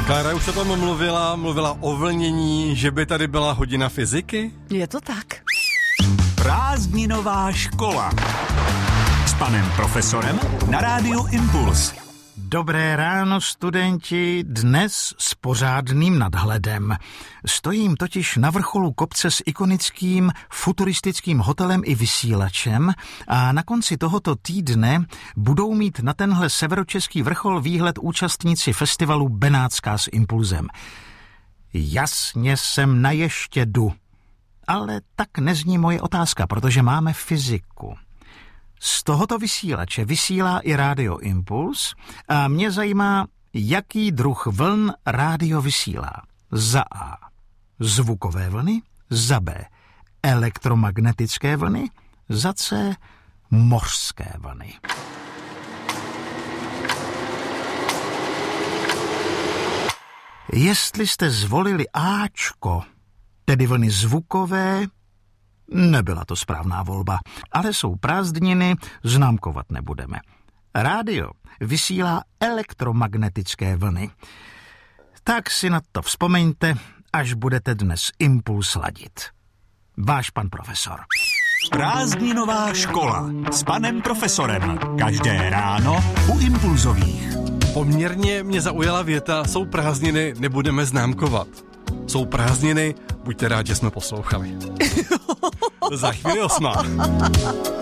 Klára už o tom mluvila o vlnění, že by tady byla hodina fyziky? Je to tak. Prázdninová škola s panem profesorem na rádiu Impuls. Dobré ráno, studenti, dnes s pořádným nadhledem. Stojím totiž na vrcholu kopce s ikonickým futuristickým hotelem i vysílačem a na konci tohoto týdne budou mít na tenhle severočeský vrchol výhled účastníci festivalu Benátská s Impulzem. Jasně jsem na Ještědu, ale tak nezní moje otázka, protože máme fyziku. Z tohoto vysílače vysílá i rádio Impuls a mě zajímá, jaký druh vln rádio vysílá. Za A. Zvukové vlny, za B. Elektromagnetické vlny, za C. Mořské vlny. Jestli jste zvolili Ačko, tedy vlny zvukové, nebyla to správná volba, ale jsou prázdniny, známkovat nebudeme. Rádio vysílá elektromagnetické vlny. Tak si na to vzpomeňte, až budete dnes Impuls ladit. Váš pan profesor. Prázdninová škola s panem profesorem. Každé ráno u Impulzových. Poměrně mě zaujala věta, jsou prázdniny, nebudeme známkovat. Jsou prázdniny, buďte rád, že jsme poslouchali. Za chvíli 8.